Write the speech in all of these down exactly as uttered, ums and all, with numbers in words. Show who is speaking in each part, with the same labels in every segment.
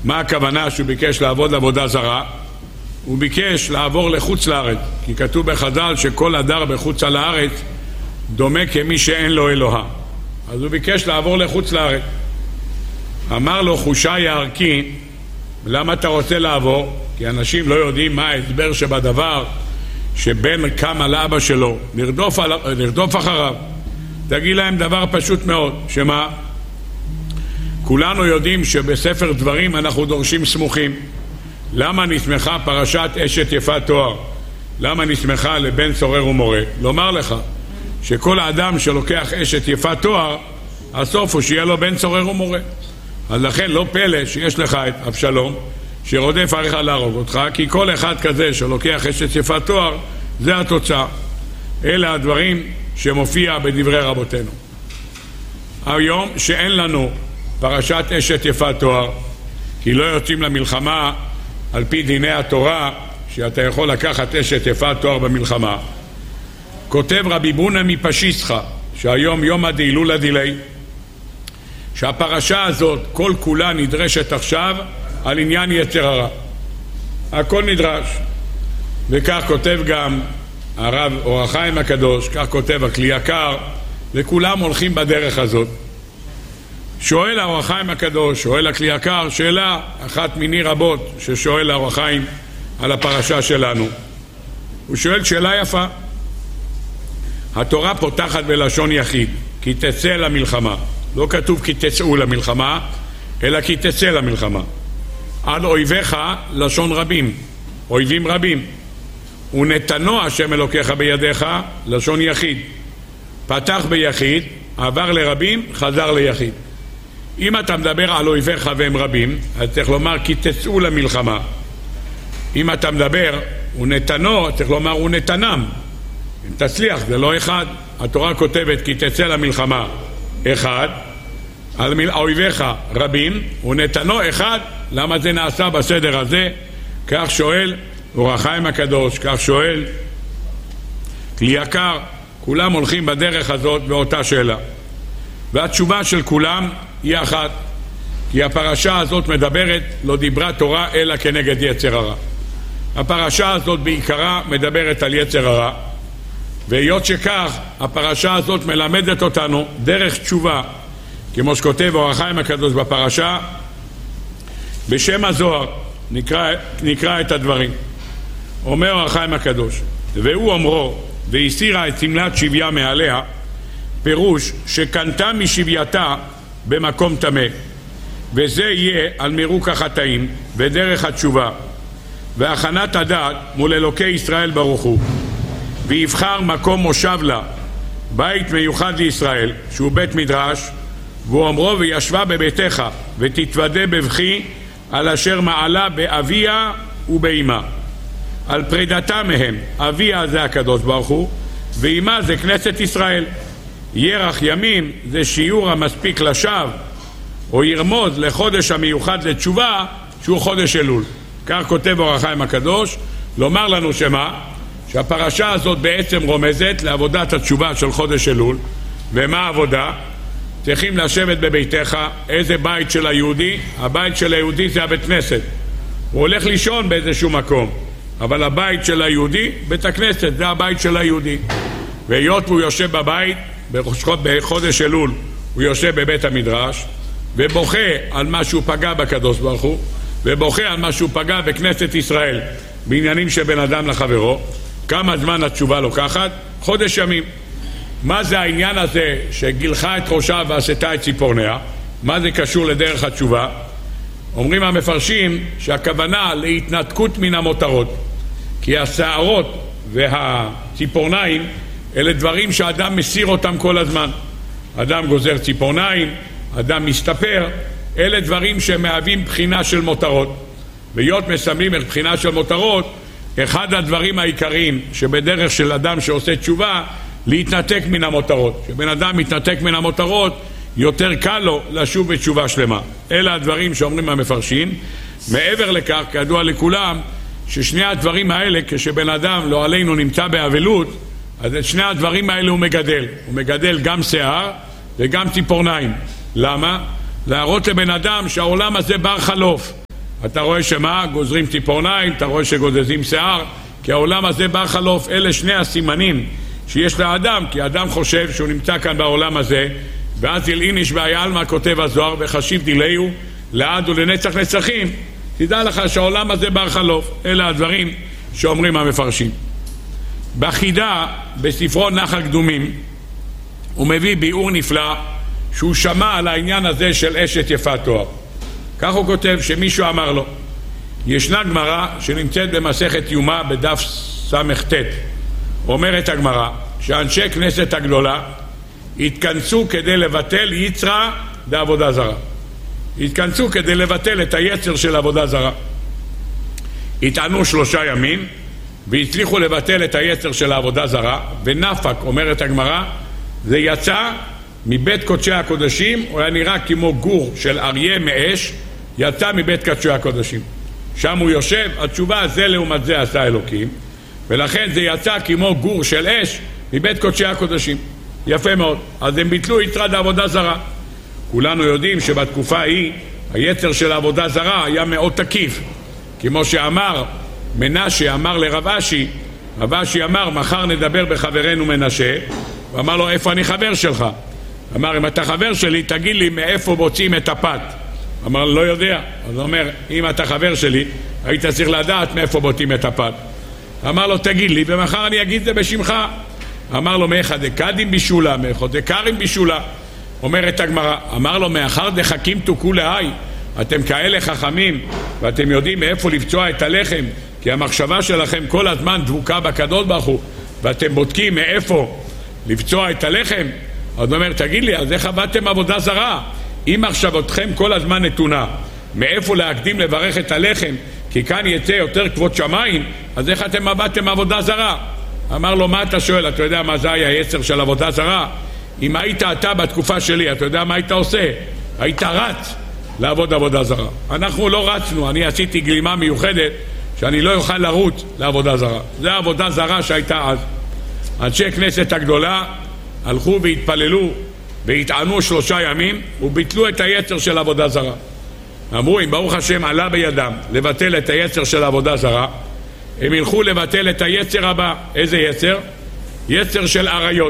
Speaker 1: מה הכוונה שהוא ביקש לעבוד עבודה זרה? הוא ביקש לעבור לחוץ לארץ, כי כתוב בחז"ל שכל הדר בחוץ על הארץ דומה כמי שאין לו אלוהה. אז הוא ביקש לעבור לחוץ לארץ. אמר לו חושי הערכי, למה אתה רוצה לעבור? כי אנשים לא יודעים מה ההסבר שבדבר, שבן קם על אבא שלו, נרדוף, על, נרדוף אחריו. תגיד להם דבר פשוט מאוד, שמה? כולנו יודעים שבספר דברים אנחנו דורשים סמוכים. למה נסמכה פרשת אשת יפת תואר? למה נסמכה לבן סורר ומורה? לומר לך שכל האדם שלוקח אשת יפת תואר, הסוף הוא שיהיה לו בן סורר ומורה. אז לכן לא פלא שיש לך את אבשלום שרודף אחריך להרוג אותך, כי כל אחד כזה שלוקח אשת יפת תואר, זה התוצאה. אלה הדברים שמופיע בדברי רבותינו. היום שאין לנו פרשת אשת יפת תואר, כי לא יוצאים למלחמה על פי דיני התורה שאתה יכול לקחת אשת יפת תואר במלחמה, כותב רבי בונה מפשיסחה, שהיום יום הדילול דילי, שהפרשה הזאת כל כולה נדרשת עכשיו על עניין יצר הרע. הכל נדרש. וכך כותב גם הרב אור החיים הקדוש, כך כותב הכלי יקר, וכולם הולכים בדרך הזאת. שואל האור החיים הקדוש, שואל הכלי יקר, שאלה אחת מיני רבות ששואל האור החיים על הפרשה שלנו. הוא שואל שאלה יפה. התורה פותחת בלשון יחיד, כי תצא למלחמה. לא כתוב כי תצאו למלחמה, אלא כי תצא למלחמה. על אויביך לשון רבים, אויבים רבים. ונתנו השם אלוקיך בידיך לשון יחיד. פתח ביחיד, עבר לרבים, חזר ליחיד. אם אתה מדבר על אויביך והם רבים, אז צריך לומר כי תצאו למלחמה. אם אתה מדבר ונתנו, צריך לומר ונתנם. אם תצליח, זה לא אחד. התורה כותבת כי תצא למלחמה אחד, על אויביך רבים, ונתנו אחד. למה זה נעשה בסדר הזה? כך שואל אור החיים הקדוש, כך שואל כלי יקר. כולם הולכים בדרך הזאת באותה שאלה, והתשובה של כולם היא אחת, כי הפרשה הזאת מדברת לא דיברה תורה אלא כנגד יצר הרע. הפרשה הזאת בעיקרה מדברת על יצר הרע, והיות שכך הפרשה הזאת מלמדת אותנו דרך תשובה, כמו שכותב אור החיים הקדוש בפרשה בשם הזוהר. נקרא, נקרא את הדברים. אומר אור החיים הקדוש, והוא אומרו והסירה את סמלת שוויה מעליה, פירוש שקנתה משווייתה במקום טמא, וזה יהיה על מירוק החטאים ודרך התשובה והכנת הדעת מול אלוקי ישראל ברוך הוא, ויבחר מקום מושב לה, בית מיוחד לישראל שהוא בית מדרש, והוא אומרו וישבה בביתך ותתוודה בבכי על אשר מעלה באביה ובאימה, על פרידתה מהם. אביה זה הקדוש ברוך הוא, ואימה זה כנסת ישראל. ירח ימים זה שיעור המספיק לשווא או ירמוז לחודש המיוחד לתשובה שהוא חודש אלול. כך כותב אור החיים הקדוש, לומר לנו שמה? שהפרשה הזאת בעצם רומזת לעבודת התשובה של חודש אלול. ומה העבודה? צריכים לשבת בביתך. איזה בית של היהודי? הבית של היהודי זה הבית כנסת. הוא הולך לישון באיזשהו מקום, אבל הבית של היהודי, בית הכנסת, זה הבית של היהודי. והיות הוא יושב בבית בחודש אלול, הוא יושב בבית המדרש ובוכה על מה שהוא פגע בקדוש ברוך הוא, ובוכה על מה שהוא פגע בכנסת ישראל בעניינים שבין אדם לחברו. כמה זמן התשובה לוקחת? חודש ימים. מה זה העניין הזה שגילחה את ראשה ועשתה את ציפורניה? מה זה קשור לדרך התשובה? אומרים המפרשים שהכוונה להתנתקות מן המותרות, כי השערות והציפורניים אלה דברים שאדם מסיר אותם כל הזמן. אדם גוזר ציפורניים, אדם מסתפר, אלה דברים שמהווים בחינה של מותרות. והיות מסמלים את בחינה של מותרות, אחד הדברים העיקריים שבדרך של אדם שעושה תשובה, להתנתק מן המותרות. כשבן אדם מתנתק מן המותרות, יותר קל לו לשוב בתשובה שלמה. אלה הדברים שאומרים המפרשים. מעבר לכך, כידוע לכולם, ששני הדברים האלה, כשבן אדם לא עלינו נמצא באבלות, אז את שני הדברים האלה הוא מגדל. הוא מגדל גם שיער וגם ציפורניים. למה? להראות לבן אדם שהעולם הזה בר חלוף. אתה רואה שמה? גוזרים ציפורניים, אתה רואה שגוזזים שיער, כי העולם הזה בר חלוף. אלה שני הסימנים שיש לאדם, כי האדם חושב שהוא נמצא כאן בעולם הזה, ואז ילעין איש בעיה על מה כותב הזוהר, וחשיב דיליהו לעד ולנצח נצחים. תדע לך שהעולם הזה בר חלוף. אלה הדברים שאומרים המפרשים. בחידה, בספרו נחל קדומים, הוא מביא ביאור נפלא שהוא שמע על העניין הזה של אשת יפת תואר. כך הוא כותב שמישהו אמר לו, ישנה גמרא שנמצאת במסכת יומא בדף סמ"ט. אומרת הגמרא שאנשי כנסת הגדולה התכנסו כדי לבטל יצרה בעבודה זרה. התכנסו כדי לבטל את היצר של עבודה זרה. התענו שלושה ימים והצליחו לבטל את היצר של העבודה זרה, ונפק, אומרת הגמרא, זה יצא מבית קודשי הקודשים, הוא היה נראה כמו גור של אריה מאש, יצא מבית קודשי הקודשים. שם הוא יושב, התשובה זה לעומת זה עשה אלוקים, ולכן זה יצא כמו גור של אש מבית קודשי הקודשים. יפה מאוד. אז הם ביטלו יצרת העבודה זרה. כולנו יודעים שבתקופה ההיא היצר של העבודה זרה היה מאוד תקיף, כמו שאמר מנשה, אמר לרב אשי, רב אשי אמר מחר נדבר בחברנו מנשה, הוא אמר לו איפה אני חבר שלך? אמר אם אתה חבר שלי תגיד לי מאיפה מוצאים את הפת. אמר לא יודע. אז הוא אומר אם אתה חבר שלי היית צריך לדעת מאיפה מוצאים את הפת. אמר לו תגיד לי ומחר אני אגיד זה בשמך. אמר לו מאיך דקדים בישולה, מאיך דקרים בישולה. אומרת הגמרא, אמר לו מאחר דחכים תוקו להי, אתם כאלה חכמים ואתם יודעים מאיפה לפצוע את הלחם, כי המחשבה שלכם כל הזמן דבוקה בקדוש ברוך הוא, ואתם בודקים מאיפה לפצוע את הלחם. אז הוא אומר תגיד לי, אז איך עבדתם עבודה זרה? אם מחשבתכם כל הזמן נתונה מאיפה להקדים לברך את הלחם, כי כאן יצא יותר כבוד שמיים, אז איך אתם עבדתם עבודה זרה? אמר לו מה אתה שואל? אתה יודע מה זה היה היצר של עבודה זרה? אם היית אתה בתקופה שלי, אתה יודע מה היית עושה? היית רץ לעבוד עבודה זרה. אנחנו לא רצנו, אני עשיתי גלימה מיוחדת שאני לא יוכל לרוץ לעבודה זרה. זה העבודה זרה שהייתה אז. אנשי כנסת הגדולה הלכו והתפללו והתענו שלושה ימים וביטלו את היצר של עבודה זרה. אמרו אם ברוך השם עלה בידם לבטל את היצר של עבודה זרה, הם ילכו לבטל את היצר הבא. איזה יצר? יצר של עריות.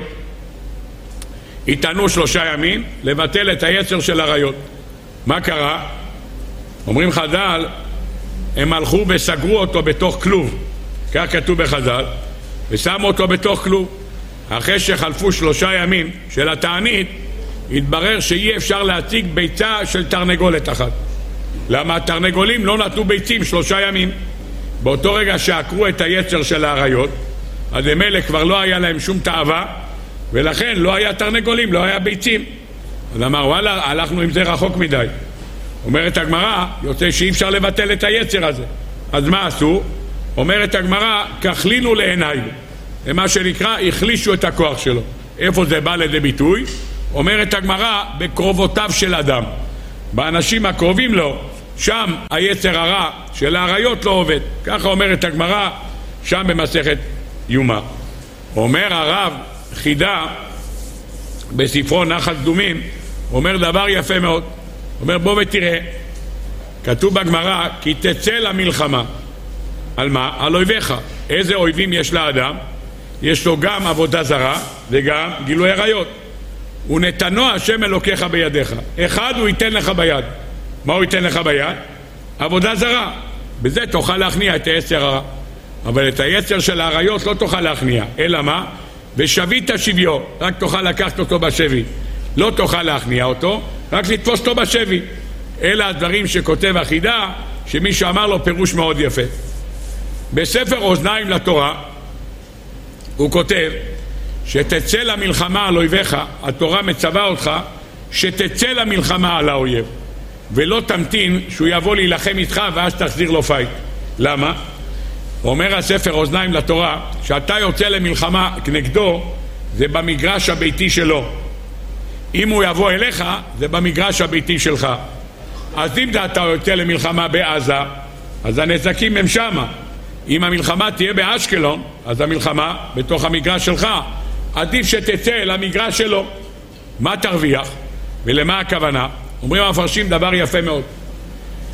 Speaker 1: התענו שלושה ימים לבטל את היצר של עריות. מה קרה? אומרים חז"ל, הם הלכו וסגרו אותו בתוך כלוב, כך כתוב בחז"ל, ושמו אותו בתוך כלוב. אחרי שחלפו שלושה ימים של התענית, התברר שאי אפשר להציג ביצה של תרנגולת אחת. למה? התרנגולים לא נתנו ביצים שלושה ימים. באותו רגע שעקרו את היצר של העריות, אז הם אלה כבר לא היה להם שום תאווה, ולכן לא היה תרנגולים, לא היה ביצים. אז אמר וואלה, הלכנו עם זה רחוק מדי. אומרת הגמרא, יוצא שאי אפשר לבטל את היצר הזה. אז מה עשו? אומרת הגמרא, ככלינו לעיניו. זה מה שנקרא, החלישו את הכוח שלו. איפה זה בא לידי ביטוי? אומרת הגמרא, בקרובותיו של אדם. באנשים הקרובים לו, שם היצר הרע של העריות לא עובד. ככה אומרת הגמרא, שם במסכת יומא. אומר הרב חידה בספרו נחל קדומים, אומר דבר יפה מאוד. אומר בוא ותראה, כתוב בגמרא כי תצא למלחמה. על מה? על אויביך. איזה אויבים יש לאדם? יש לו גם עבודה זרה וגם גילוי עריות. ונתנו השם אלוקיך בידיך. אחד הוא ייתן לך ביד. מה הוא ייתן לך ביד? עבודה זרה. בזה תוכל להכניע את היצר הרע. אבל את היצר של העריות לא תוכל להכניע. אלא מה? ושבית שביו, רק תוכל לקחת אותו בשבי. לא תוכל להכניע אותו, רק לתפוס אותו בשבי. אלה הדברים שכותב החידה, שמי שאמר לו פירוש מאוד יפה. בספר אוזניים לתורה, הוא כותב, שתצא למלחמה על אויביך, התורה מצווה אותך, שתצא למלחמה על האויב, ולא תמתין שהוא יבוא להילחם איתך ואז תחזיר לו פייט. למה? אומר הספר אוזניים לתורה, שאתה יוצא למלחמה נגדו, זה במגרש הביתי שלו. אם הוא יבוא אליך, זה במגרש הביתי שלך. אז אם אתה יוצא למלחמה בעזה, אז הנזקים הם שמה. אם המלחמה תהיה באשקלון, אז המלחמה בתוך המגרש שלך. עדיף שתצא למגרש שלו. מה תרוויח? ולמה הכוונה? אומרים המפרשים דבר יפה מאוד.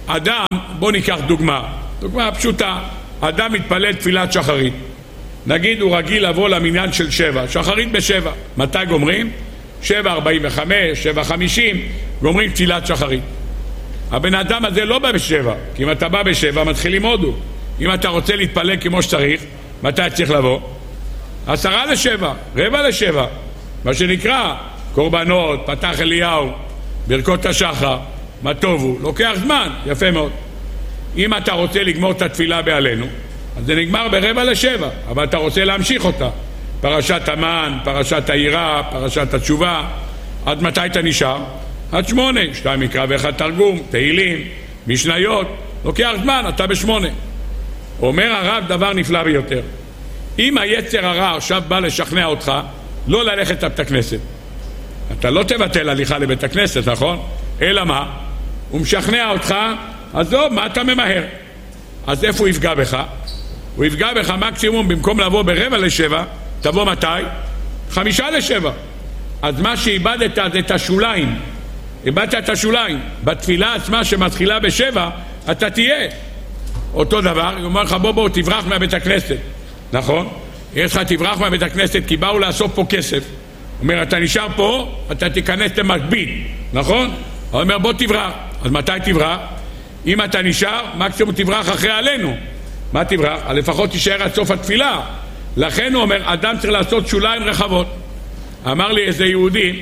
Speaker 1: אדם, בוא ניקח דוגמה, דוגמה פשוטה, אדם מתפלל תפילת שחרית, נגיד הוא רגיל לבוא למניין של שבע, שחרית בשבע, מתי גומרים? שבע ארבעים וחמש, שבע חמישים, גומרים תפילת שחרית. הבן אדם הזה לא בא בשבע, כי אם אתה בא בשבע מתחילים הודו. אם אתה רוצה להתפלל כמו שצריך, מתי צריך לבוא? עשרה לשבע, רבע לשבע, מה שנקרא קורבנות, פתח אליהו, ברכות השחר, מה טוב הוא, לוקח זמן, יפה מאוד. אם אתה רוצה לגמור את התפילה בעלינו, אז זה נגמר ברבע לשבע, אבל אתה רוצה להמשיך אותה, פרשת המן, פרשת העירה, פרשת התשובה, עד מתי אתה נשאר? עד שמונה, שתיים מקרא ואחד תרגום, תהילים, משניות, לוקח זמן, אתה בשמונה. אומר הרב דבר נפלא ביותר, אם היצר הרע עכשיו בא לשכנע אותך לא ללכת לבית הכנסת, אתה לא תבטל הליכה לבית הכנסת, נכון? אלא מה? הוא משכנע אותך, אז לא, מה אתה ממהר? אז איפה הוא יפגע בך? הוא יפגע בך מקסימום, במקום לבוא ברבע לשבע, תבוא מתי? חמישה לשבע. אז מה שאיבדת זה את השוליים, איבדת את השוליים. בתפילה עצמה שמתחילה בשבע, אתה תהיה. אותו דבר, הוא אומר לך בוא בוא תברח מהבית הכנסת, נכון? יש לך תברח מהבית הכנסת כי באו לאסוף פה כסף. הוא אומר אתה נשאר פה, אתה תיכנס למקביל, נכון? הוא אומר בוא תברח. אז מתי תברח? אם אתה נשאר, מקסימום תברח אחרי עלינו. מה תברח? לפחות תישאר עד סוף התפילה. לכן הוא אומר, אדם צריך לעשות שוליים רחבות. אמר לי איזה יהודי,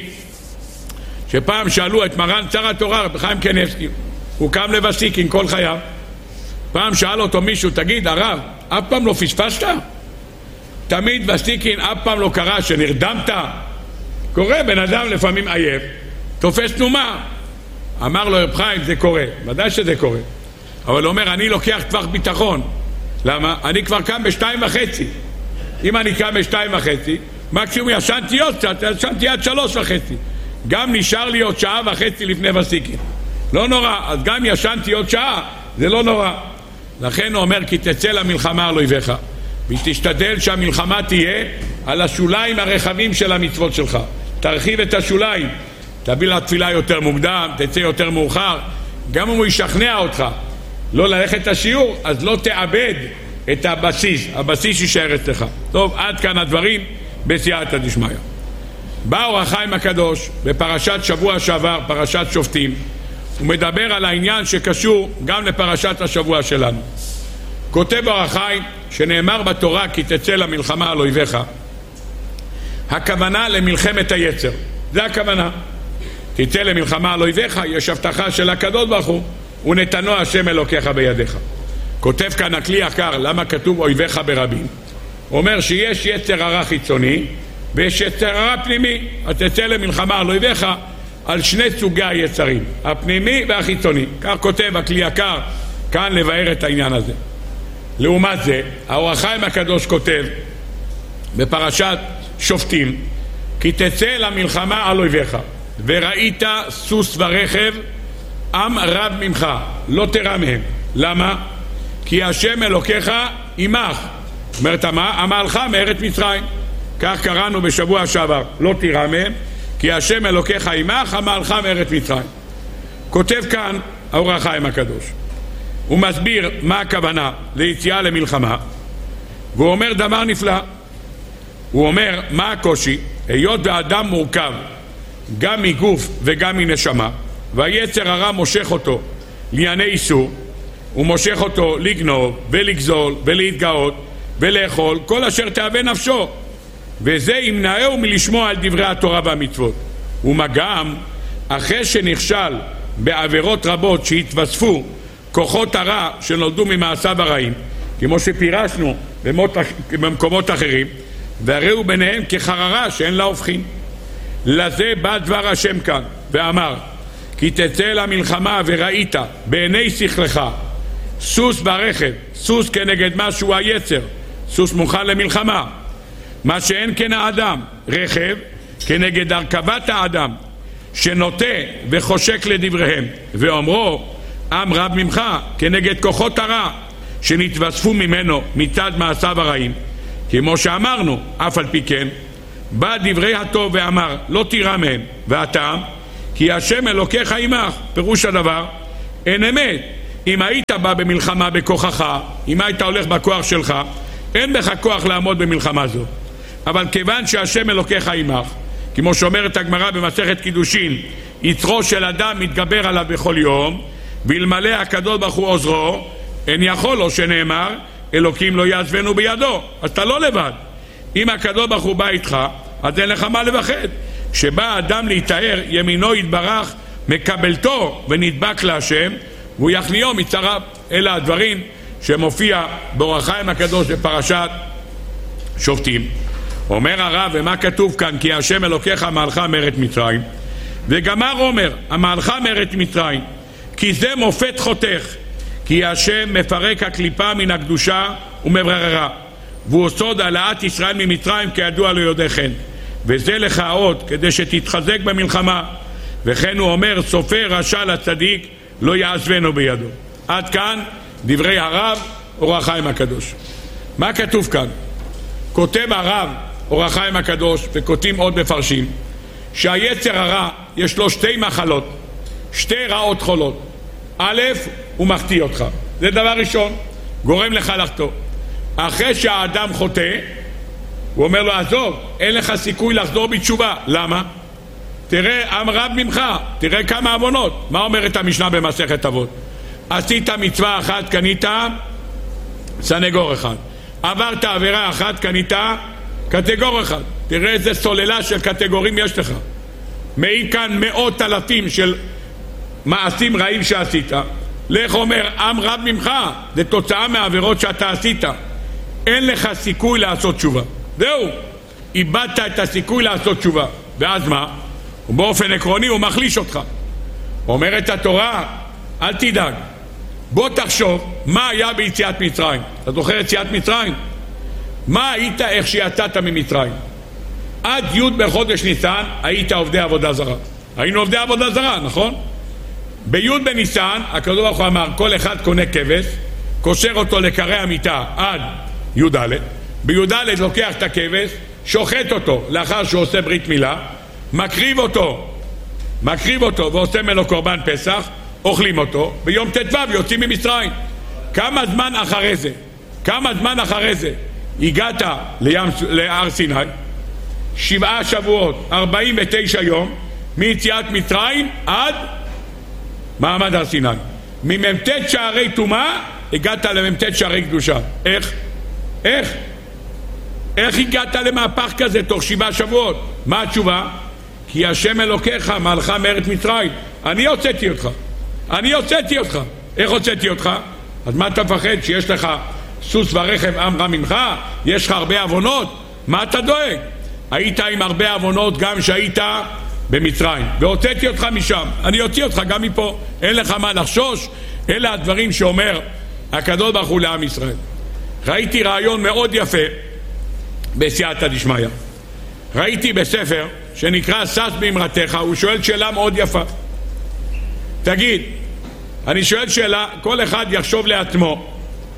Speaker 1: שפעם שאלו את מרן שר התורה, רבי חיים קניבסקי, הוא קם לבסיקין כל חייו. פעם שאל אותו מישהו, תגיד הרב, אף פעם לא פספסת? תמיד בסיקין אף פעם לא קרה שנרדמת? קורה, בן אדם לפעמים עייף, תופס תנומה. אמר לו רבי חיים, זה קורה, ודאי שזה קורה. אבל הוא אומר, אני לוקח טווח ביטחון. למה? אני כבר קם בשתיים וחצי. אם אני קם בשתיים וחצי, מקסימום ישנתי עוד קצת, ישנתי עד שלוש וחצי. גם נשאר לי עוד שעה וחצי לפני וסיקין. לא נורא, אז גם ישנתי עוד שעה, זה לא נורא. לכן הוא אומר, כי תצא למלחמה על אויביך, ותשתדל שהמלחמה תהיה על השוליים הרחבים של המצוות שלך. תרחיב את השוליים, תביא לתפילה יותר מוקדם, תצא יותר מאוחר. גם אם הוא ישכנע אותך לא ללכת לשיעור, אז לא תאבד את הבסיס, הבסיס יישאר אצלך. טוב, עד כאן הדברים בסייעתא דשמיא. בא אור החיים הקדוש בפרשת שבוע שעבר, פרשת שופטים, הוא מדבר על העניין שקשור גם לפרשת השבוע שלנו. כותב אור החיים שנאמר בתורה כי תצא למלחמה על אויביך, הכוונה למלחמת היצר, זה הכוונה. תצא למלחמה על אויביך, יש הבטחה של הקדוש ברוך הוא, ונתנו השם אלוקיך בידיך. כותב כאן הכלי יקר, למה כתוב אויביך ברבים? הוא אומר שיש יצר הרע חיצוני ויש יצר הרע פנימי. אז תצא למלחמה על אויביך על שני סוגי היצרים, הפנימי והחיצוני. כך כותב הכלי יקר כאן לבאר את העניין הזה. לעומת זה, האור החיים הקדוש כותב בפרשת שופטים, כי תצא למלחמה על אויביך וראית סוס ורכב עם רב ממך, לא תרא מהם. למה? כי השם אלוקיך עמך. אומרת מה? עמלך מארץ מצרים. כך קראנו בשבוע שעבר, לא תרא מהם, כי השם אלוקיך עמך, עמלך מארץ מצרים. כותב כאן האור החיים הקדוש, הוא מסביר מה הכוונה ליציאה למלחמה, והוא אומר דבר נפלא. הוא אומר מה הקושי, היות האדם מורכב גם מגוף וגם מנשמה, והיצר הרע מושך אותו לענייני איסור, הוא מושך אותו לגנוב ולגזול ולהתגאות ולאכול כל אשר תאווה נפשו, וזה ימנעהו מלשמוע על דברי התורה והמצוות. ומה גם אחרי שנכשל בעבירות רבות שהתווספו כוחות הרע שנולדו ממעשיו הרעים, כמו שפירשנו במקומות אחרים, והראו ביניהם כחררה שאין לה הופכין. לזה בא דבר השם כאן ואמר, כי תצא למלחמה וראית בעיני שכלך סוס ברכב, סוס כנגד משהו היצר, סוס מוכן למלחמה, מה שאין כן האדם, רכב כנגד הרכבת האדם שנוטה וחושק לדבריהם, ואומרו עם רב ממך כנגד כוחות הרע שנתווספו ממנו מצד מעשיו הרעים. כמו שאמרנו, אף על פי כן בא דברי הטוב ואמר לא תירא מהם, והטעם כי השם אלוקיך עמך. פירוש הדבר, אין אמת אם היית בא במלחמה בכוחך, אם היית הולך בכוח שלך, אין לך כוח לעמוד במלחמה זו. אבל כיוון שהשם אלוקיך עמך, כמו שאומרת הגמרא במסכת קידושין, יצרו של אדם מתגבר עליו בכל יום, ואלמלא הקדוש ברוך הוא עוזרו, אין יכול לו, שנאמר אלוקים לא יעזבנו בידו. אז אתה לא לבד. אם הקדוש ברוך הוא בא איתך, אז אין לך מה לפחד. כשבא אדם להתאר, ימינו יתברך מקבלתו ונדבק להשם, והוא יכניעו מצריו. אלה הדברים שמופיע באור החיים הקדוש בפרשת שופטים. אומר הרב, ומה כתוב כאן? כי השם אלוקיך מעלך מארץ מצרים. וגמר אומר, המעלך מארץ מצרים, כי זה מופת חותך, כי השם מפרק הקליפה מן הקדושה ומבררה, והוא סוד העלאת ישראל ממצרים כידוע לא יודע כן. וזה לך עוד כדי שתתחזק במלחמה. וכן הוא אומר, סופר רשע לצדיק לא יעזבנו בידו. עד כאן דברי הרב אור החיים הקדוש. מה כתוב כאן? כותב הרב אור החיים הקדוש, וכותבים עוד מפרשים, שהיצר הרע יש לו שתי מחלות, שתי רעות חולות. א', הוא מחטיא אותך, זה דבר ראשון, גורם לך לחטוא. אחרי שהאדם חוטא, הוא אומר לו, עזוב, אין לך סיכוי לחזור בתשובה. למה? תראה, עם רב ממך, תראה כמה עוונות. מה אומרת המשנה במסכת אבות? עשית מצווה אחת, קנית סנגור אחד. עברת עבירה אחת, קנית קטגור אחד. תראה איזה סוללה של קטגורים יש לך. מעיד כאן מאות אלפים של מעשים רעים שעשית. לך אומר, עם רב ממך, זה תוצאה מהעבירות שאתה עשית. אין לך סיכוי לעשות תשובה. זהו, איבדת את הסיכוי לעשות תשובה. ואז מה? ובאופן עקרוני הוא מחליש אותך. אומרת התורה, אל תדאג, בוא תחשוב מה היה ביציאת מצרים. אתה זוכר יציאת מצרים? מה היית איך שיצאת ממצרים? עד י' בחודש ניסן היית עובדי עבודה זרה. היינו עובדי עבודה זרה, נכון? בי' בניסן הקדוש ברוך הוא אמר, כל אחד קונה כבש, קושר אותו לקרי המיטה עד י' ד', בי' ד' לוקח את הכבש, שוחט אותו לאחר שהוא עושה ברית מילה, מקריב אותו מקריב אותו ועושה ממנו קורבן פסח, אוכלים אותו, ביום ט"ו יוצאים ממצרים. כמה זמן אחרי זה כמה זמן אחרי זה הגעת לים, להר סיני? שבעה שבועות, ארבעים ותשע יום מיציאת מצרים עד מעמד הר סיני. ממ"ט שערי טומאה הגעת למ"ט שערי קדושה. איך? איך? איך הגעת למהפך כזה תוך שבעה שבועות? מה התשובה? כי השם אלוקיך מעלך מארץ מצרים. אני הוצאתי אותך. אני הוצאתי אותך. איך הוצאתי אותך? אז מה אתה מפחד? שיש לך סוס ורכב עם רע ממך? יש לך הרבה עוונות? מה אתה דואג? היית עם הרבה עוונות גם שהיית במצרים, והוצאתי אותך משם. אני אוציא אותך גם מפה. אין לך מה לחשוש. אלה הדברים שאומר הקדוש ברוך הוא לעם ישראל. ראיתי רעיון מאוד יפה בסייעתא דשמיא. ראיתי בספר שנקרא שש באמרתך, הוא שואל שאלה מאוד יפה. תגיד, אני שואל שאלה, כל אחד יחשוב לעצמו,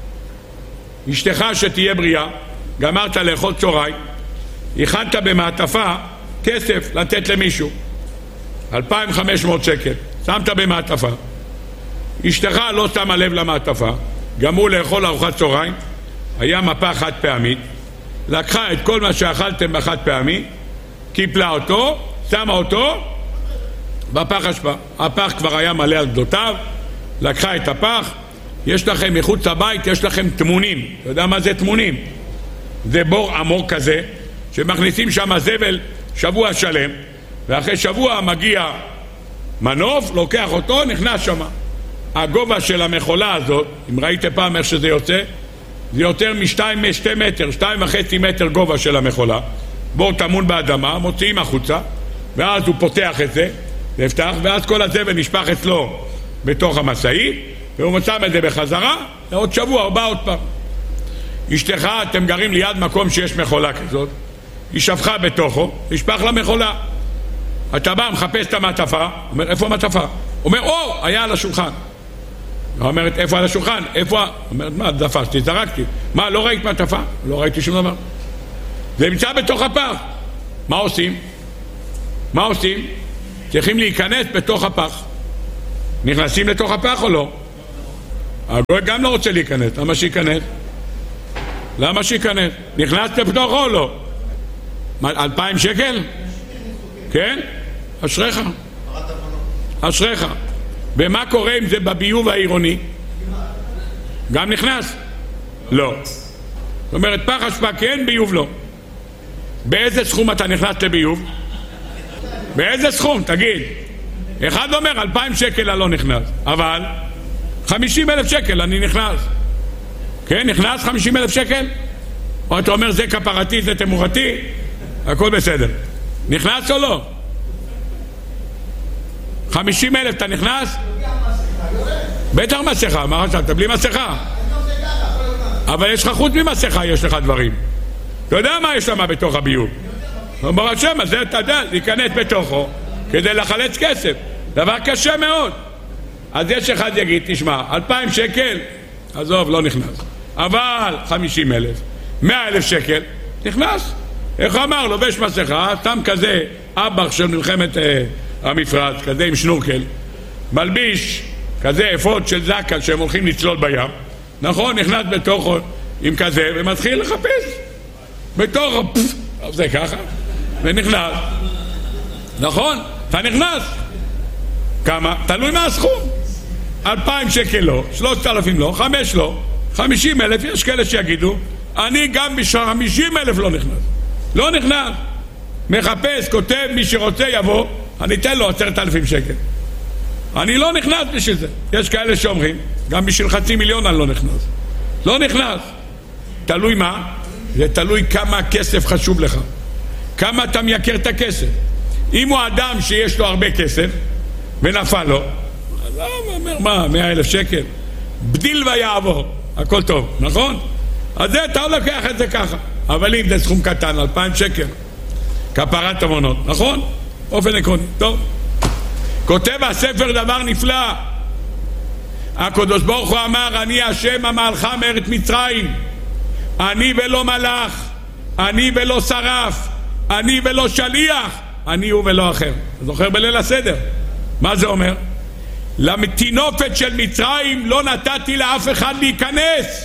Speaker 1: אשתך שתהיה בריאה, גמרת לאכול צהריים, הכנת במעטפה כסף לתת למישהו, אלפיים וחמש מאות שקל, שמת במעטפה, אשתך לא שמה לב למעטפה, גמרו לאכול ארוחת צהריים, היה מפה חד פעמית, לקחה את כל מה שאכלתם בחד פעמי, קיפלה אותו, שמה אותו בפח אשפה. הפח כבר היה מלא על גדותיו, לקחה את הפח. יש לכם מחוץ לבית, יש לכם תמונים. אתה יודע מה זה תמונים? זה בור עמוק כזה שמכניסים שם זבל שבוע שלם, ואחרי שבוע מגיע מנוף, לוקח אותו, נכנס שם. הגובה של המחולה הזאת, אם ראיתם פעם איך שזה יוצא, זה יותר משתיים משתי מטר, שתיים וחצי מטר גובה של המחולה. בור טמון באדמה, מוציאים החוצה, ואז הוא פותח את זה, לפתח, ואז כל הזבל נשפך אצלו בתוך המשאית, והוא שם את זה בחזרה, ועוד שבוע הוא בא עוד פעם. אשתך, אתם גרים ליד מקום שיש מחולה כזאת, היא שפכה בתוכו, נשפך למחולה. אתה בא, מחפש את המעטפה, אומר, איפה המעטפה? אומר, או, היה על השולחן. היא אומרת, איפה על השולחן? איפה? אומרת, מה, דפסתי, זרקתי. מה, לא ראית מעטפה? לא ראיתי שום דבר. זה נמצא בתוך הפח. מה עושים? מה עושים? צריכים להיכנס בתוך הפח. נכנסים לתוך הפח או לא? הגוי גם לא רוצה להיכנס. למה שייכנס? למה שייכנס? נכנס לפתוחו או לא? אלפיים שקל? כן? אשריך. אשריך. ומה קורה אם זה בביוב העירוני? גם נכנס? לא. זאת אומרת, פח אשפה כן, ביוב לא. באיזה סכום אתה נכנס לביוב? באיזה סכום? תגיד. אחד אומר אלפיים שקל אני לא נכנס, אבל חמישים אלף שקל אני נכנס. כן, נכנס חמישים אלף שקל? או אתה אומר זה כפרתי, זה תמורתי? הכל בסדר. נכנס או לא? חמישים אלף אתה נכנס? בטח מסכה, מה חשבת? בלי מסכה? אבל יש לך חוץ ממסכה, יש לך דברים. אתה יודע מה יש שם בתוך הביוב? אומר השם, אז זה אתה יודע, להיכנס בתוכו כדי לחלץ כסף. דבר קשה מאוד. אז יש אחד יגיד, תשמע, אלפיים שקל, עזוב, לא נכנס. אבל חמישים אלף, מאה אלף שקל, נכנס. איך אמר, לובש מסכה, שם כזה אבח של מלחמת אה, המפרץ, כזה עם שנורקל, מלביש כזה אפוד של זקל שהם הולכים לצלול בים, נכון? נכנס בתוכו עם כזה ומתחיל לחפש בתוכו, פפפ, זה ככה, ונכנס. נכון? אתה נכנס. כמה? תלוי מה הסכום. אלפיים שקל לא, שלושת אלפים לא, חמש לא, חמישים אלף, יש כאלה שיגידו, אני גם בשביל חמישים אלף לא נכנס. לא נכנס. מחפש, כותב, מי שרוצה יבוא, אני אתן לו עשרת אלפים שקל. אני לא נכנס בשביל זה. יש כאלה שאומרים, גם בשביל חצי מיליון אני לא נכנס. לא נכנס. תלוי מה? זה תלוי כמה כסף חשוב לך. כמה אתה מייקר את הכסף. אם הוא אדם שיש לו הרבה כסף, ונפל לו, אז הוא אומר, מה, מאה אלף שקל? בדיל ויעבור. הכל טוב, נכון? אז זה, אתה לוקח את זה ככה. אבל אם זה סכום קטן, אלפיים שקל, כפרת עוונות, נכון? אופן עקרוני, טוב. כותב הספר דבר נפלא. הקדוש ברוך הוא אמר, אני השם המהלך מארץ מצרים, אני ולא מלאך, אני ולא שרף, אני ולא שליח, אני הוא ולא אחר. זוכר בליל הסדר? מה זה אומר? למטינופת של מצרים לא נתתי לאף אחד להיכנס.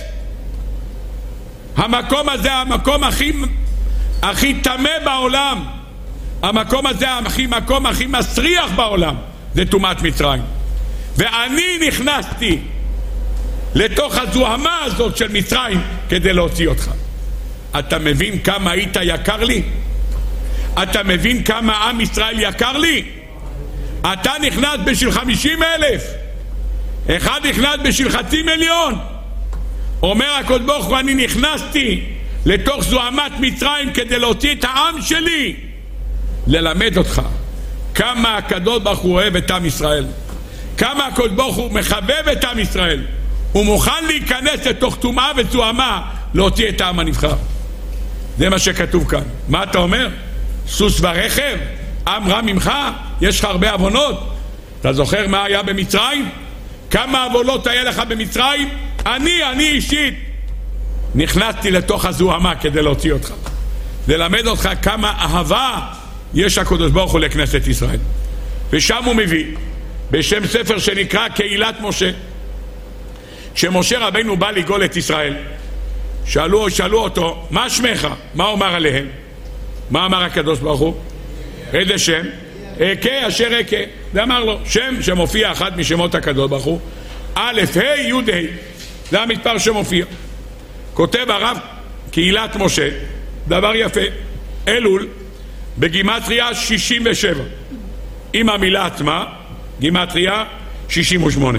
Speaker 1: המקום הזה המקום הכי הכי טמא בעולם. המקום הזה הכי מקום הכי מסריח בעולם, זה טומאת מצרים. ואני נכנסתי לתוך הזוהמה הזאת של מצרים כדי להוציא אותך. אתה מבין כמה היית יקר לי? אתה מבין כמה עם ישראל יקר לי? אתה נכנס בשביל חמישים אלף, אחד נכנס בשביל חצי מיליון. אומר הקדוש ברוך הוא, אני נכנסתי לתוך זוהמת מצרים כדי להוציא את העם שלי, ללמד אותך כמה הקדוש ברוך הוא אוהב את עם ישראל, כמה הקדוש ברוך הוא מחבב את עם ישראל, הוא מוכן להיכנס לתוך טומאה וזוהמה להוציא את העם הנבחר. זה מה שכתוב כאן. מה אתה אומר? סוס ורכב? עם רע ממך? יש לך הרבה עוונות? אתה זוכר מה היה במצרים? כמה עוונות היה לך במצרים? אני, אני אישית נכנסתי לתוך הזוהמה כדי להוציא אותך, ללמד אותך כמה אהבה יש הקדוש ברוך הוא לכנסת ישראל. ושם הוא מביא בשם ספר שנקרא קהילת משה. כשמשה רבינו בא לגאול את ישראל, שאלו, שאלו אותו, מה שמך? מה אומר עליהם? מה אמר הקדוש ברוך הוא? איזה שם? אכה אשר אכה. זה אמר לו, שם שמופיע אחד משמות הקדוש ברוך הוא, א' ה' י' ה', זה המספר שמופיע. כותב הרב קהילת משה דבר יפה, אלול בגימטריה שישים ושבע, עם המילה עצמה גימטריה שישים ושמונה.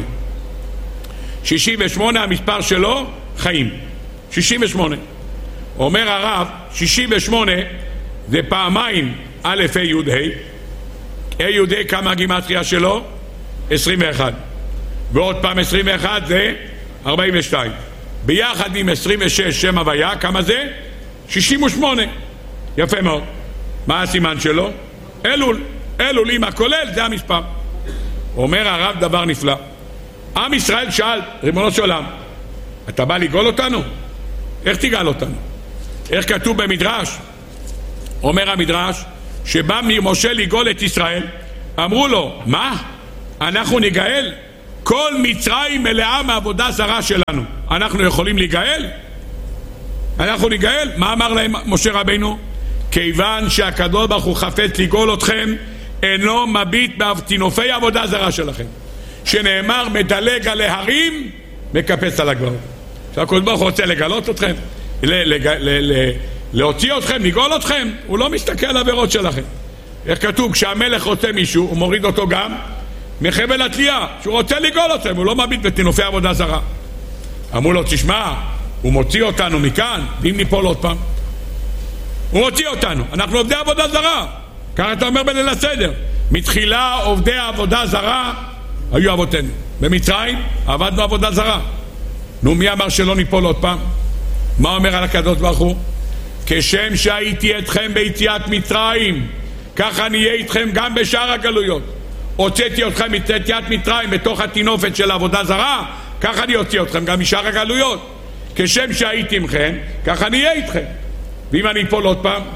Speaker 1: שישים ושמונה המספר שלו חיים, שישים ושמונה. אומר הרב, שישים ושמונה זה פעמיים א' ה' י' ה', ה' י' ה' כמה הגימטריה שלו? עשרים ואחת, ועוד פעם עשרים ואחת זה ארבעים ושתיים, ביחד עם עשרים ושש שם הוויה, כמה זה? שישים ושמונה. יפה מאוד. מה הסימן שלו? אלול. אלול עם הכולל זה המספר. אומר הרב דבר נפלא. עם ישראל שאל, ריבונו של עולם, אתה בא לגאול אותנו? איך תגאל אותנו? איך כתוב במדרש? אומר המדרש שבא משה לגאול את ישראל, אמרו לו, מה? אנחנו נגאל? כל מצרים מלאה מעבודה זרה שלנו. אנחנו יכולים להיגאל? אנחנו ניגאל? מה אמר להם משה רבינו? כיוון שהקדוש ברוך הוא חפץ לגאול אתכם, אינו מביט באבטינופי עבודה זרה שלכם, שנאמר מדלג על ההרים מקפץ על הגבעות. שהקדוש ברוך הוא רוצה לגלות אתכם, ל- ל- ל- ל- להוציא אתכם, לגאול אתכם. הוא לא מסתכל על העבירות שלכם. איך כתוב? כשהמלך רוצה מישהו הוא מוריד אותו גם מחבל התלייה, שהוא רוצה לגאול אתכם, הוא לא מביט בטינופי עבודה זרה. אמרו לו, תשמע, הוא מוציא אותנו מכאן, ואם ניפול עוד פעם הוא מוציא אותנו, אנחנו עובדי עבודה זרה. ככה אתה אומר בליל הסדר, מתחילה עובדי עבודה זרה היו אבותינו. במצרים עבדנו עבודה זרה. נו, מי אמר שלא ניפול עוד פעם? מה אומר על הקדוש ברוך הוא? כשם שהייתי אתכם ביציאת מצרים, ככה נהיה איתכם גם בשאר הגלויות. הוצאתי אתכם מיציאת מצרים בתוך התינופת של עבודה זרה, ככה אני אוציא אתכם גם משאר הגלויות. כשם שהייתי עמכם, ככה נהיה איתכם. ואם אני אפול עוד פעם,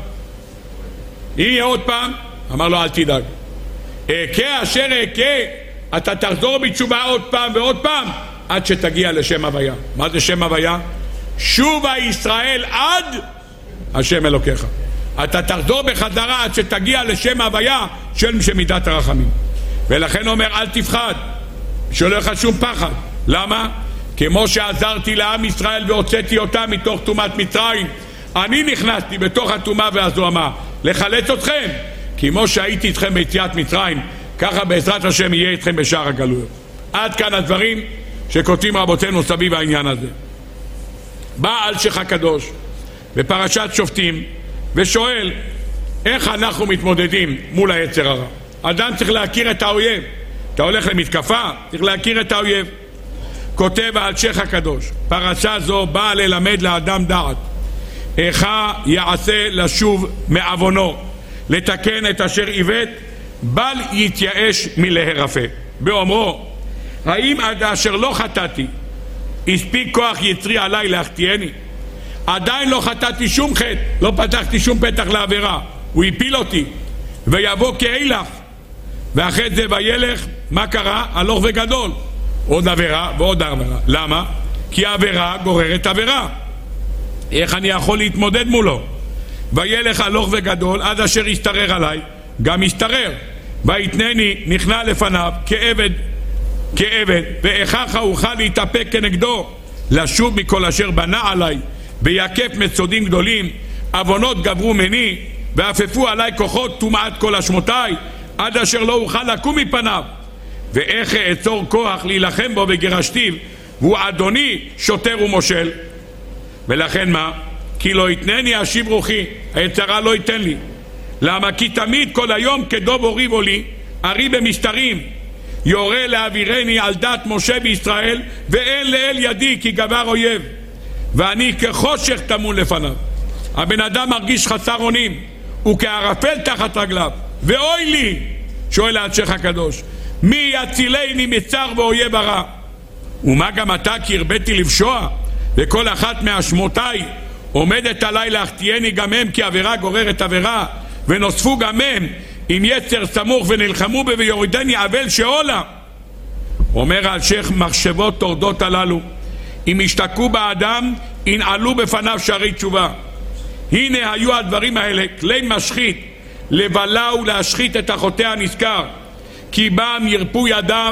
Speaker 1: יהיה עוד פעם, אמר לו, אל תדאג, אכה אשר אכה, אתה תחזור בתשובה עוד פעם ועוד פעם עד שתגיע לשם הוויה. מה זה שם הוויה? שובה ישראל עד השם אלוקיך. אתה תחזור בחזרה עד שתגיע לשם הוויה של מידת הרחמים. ולכן אומר, אל תפחד, שלא לך שום פחד. למה? כמו שעזרתי לעם ישראל והוצאתי אותם מתוך טומאת מצרים, אני נכנסתי בתוך הטומאה והזוהמה לחלץ אתכם. כמו שהייתי איתכם ביציאת מצרים, ככה בעזרת השם יהיה איתכם בשאר הגלויות. עד כאן הדברים שכותבים רבותינו סביב העניין הזה. בא אלשיך הקדוש בפרשת שופטים ושואל, איך אנחנו מתמודדים מול היצר הרע? אדם צריך להכיר את האויב. אתה הולך למתקפה, צריך להכיר את האויב. כותב אלשיך הקדוש, פרשה זו באה ללמד לאדם דעת איך יעשה לשוב מעוונו, לתקן את אשר עיוות, בל יתייאש מלהרפא. באומרו, האם עד אשר לא חטאתי הספיק כוח יצרי עליי להחטיאני? עדיין לא חטאתי שום חטא, לא פתחתי שום פתח לעבירה, הוא הפיל אותי. ויבוא כאילך, ואחרי זה וילך, מה קרה? הלוך וגדול, עוד עבירה ועוד עבירה. למה? כי העבירה גוררת עבירה. איך אני יכול להתמודד מולו? וילך הלוך וגדול עד אשר יסתרר עליי, גם יסתרר. ויתנני נכנע לפניו כעבד, כעבד, ואיכך אוכל להתאפק כנגדו, לשוב מכל אשר בנה עליי, ויקף מצודים גדולים, עוונות גברו מני, ואפפו עליי כוחות טומאת כל אשמותיי, עד אשר לא אוכל לקום מפניו. ואיך אעצור כוח להילחם בו וגירשתיו, והוא אדוני שוטר ומושל. ולכן מה? כי לא יתנני אשיב רוחי, היצרה לא ייתן לי. למה? כי תמיד כל היום כדוב אוריבו לי, ארי במסתרים, יורה להעבירני על דת משה בישראל, ואין לאל ידי כי גבר אויב, ואני כחושך תמון לפניו. הבן אדם מרגיש חסר אונים, הוא כערפל תחת רגליו. ואוי לי, שואל אלשיך הקדוש, מי יצילני מצר ואויב הרע? ומה גם אתה כי הרביתי לפשוע, וכל אחת מהשמותיי עומדת עליי להחטיאני גם הם, כי עבירה גוררת עבירה, ונוספו גם הם עם יצר סמוך ונלחמו בי ויורידני אבל שאולה. אומר אלשיך, מחשבות תורדות הללו אם השתקעו באדם ינעלו בפניו שערי תשובה. הנה היו הדברים האלה כלי משחית לבלה ולהשחית את החוטא הנזכר, כי בם ירפו ידיו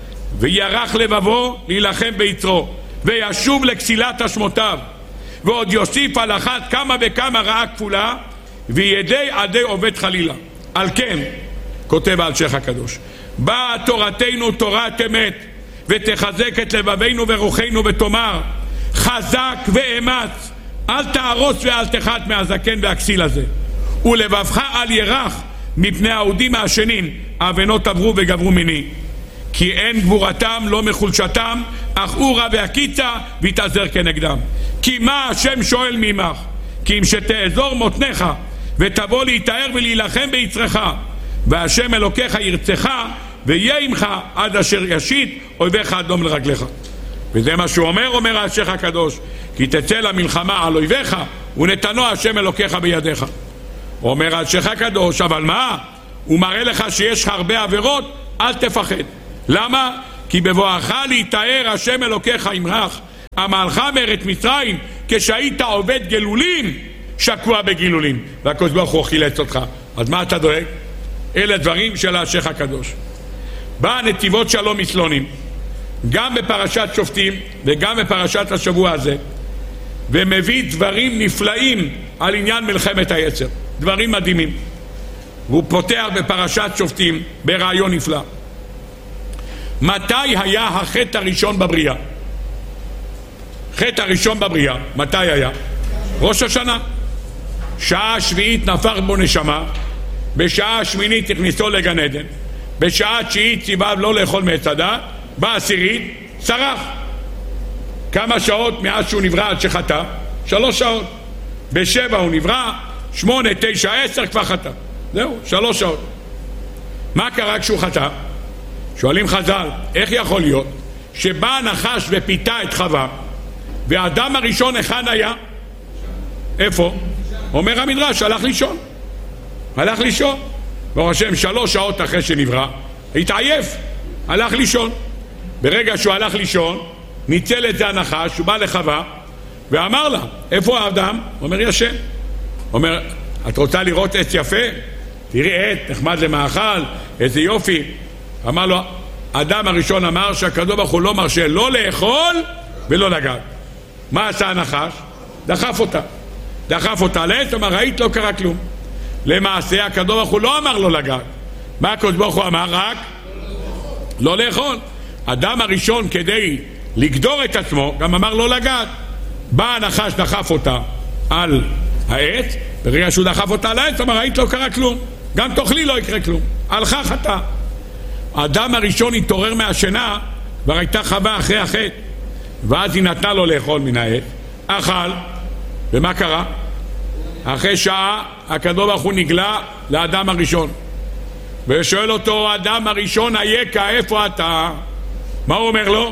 Speaker 1: וירח לבבו להילחם ביצרו, וישוב לכסילת אשמותיו, ועוד יוסיף על אחת כמה וכמה רעה כפולה, וידי עדי עובד חלילה. על כן כותב אלשיך הקדוש, באה תורתנו תורת אמת, ותחזק את לבבינו ורוחנו, ותאמר חזק ואמץ, אל תהרוס ואל תחת מהזקן והכסיל הזה, ולבבך אל ירח מפני האודים העשנים, האבנות עברו וגברו מיני, כי אין גבורתם לא מחולשתם, אך אורה והקיצה והתעזר כנגדם. כי מה השם שואל ממך? כי אם שתאזור מותניך ותבוא להתאר ולהילחם ביצרך, והשם אלוקיך ירצך ויהיה עמך עד אשר ישית אויביך אדום לרגליך. וזה מה שהוא אומר, אומר אלשיך הקדוש, כי תצא למלחמה על אויביך ונתנו השם אלוקיך בידיך. אומר אלשיך הקדוש, אבל מה? הוא מראה לך שיש לך הרבה עבירות, אל תפחד. למה? כי בבואך להיטהר השם אלוקיך עמך, עמלך מארץ מצרים, כשהיית עובד גלולים, שקוע בגילולים, והקדוש ברוך הוא חילץ אותך. אז מה אתה דואג? אלה דברים של השייך הקדוש. בא נתיבות שלום מסלונים, גם בפרשת שופטים וגם בפרשת השבוע הזה, ומביא דברים נפלאים על עניין מלחמת היצר, דברים מדהימים. והוא פותח בפרשת שופטים ברעיון נפלא. מתי היה החטא הראשון בבריאה? חטא הראשון בבריאה, מתי היה? ראש השנה. שעה השביעית נפח בו נשמה, בשעה השמינית הכניסו לגן עדן, בשעה התשיעית ציווה לא לאכול מעץ הדת, בעשירית צרח. כמה שעות מאז שהוא נברא עד שחטא? שלוש שעות. בשבע הוא נברא, שמונה, תשע, עשר כבר חטא. זהו, שלוש שעות. מה קרה כשהוא חטא? שואלים חז"ל, איך יכול להיות שבא הנחש ופיתה את חווה, והאדם הראשון אחד היה? איפה? אומר המדרש, הלך לישון. הלך לישון. ברוך השם, שלוש שעות אחרי שנברא, התעייף, הלך לישון. ברגע שהוא הלך לישון, ניצל את זה הנחש, הוא בא לחווה, ואמר לה, איפה האדם? הוא אומר, ישן. הוא אומר, את רוצה לראות עץ יפה? תראי עץ, נחמד למאכל, איזה יופי. אמר לו, האדם הראשון אמר שהקדוש ברוך הוא לא מרשה לא לאכול ולא לגעת. מה עשה הנחש? דחף אותה. דחף אותה לעץ, אמר, ראית, לא קרה כלום. למעשה, הקדוש ברוך הוא לא אמר לו לגעת. מה הקדוש ברוך הוא אמר? רק לא לאכול. אדם הראשון, כדי לגדור את עצמו, גם אמר לא לגעת. בא הנחש, דחף אותה על העץ, ברגע שהוא דחף אותה על העץ, אמר, ראית, לא קרה כלום. גם תאכלי, לא יקרה כלום. הלכה חטא. האדם הראשון התעורר מהשינה, כבר הייתה חווה אחרי החטא, ואז היא נתנה לו לאכול מן העץ, אכל, ומה קרה? אחרי שעה הקדוש ברוך הוא נגלה לאדם הראשון, ושואל אותו, האדם הראשון היקה, איפה אתה? מה הוא אומר לו?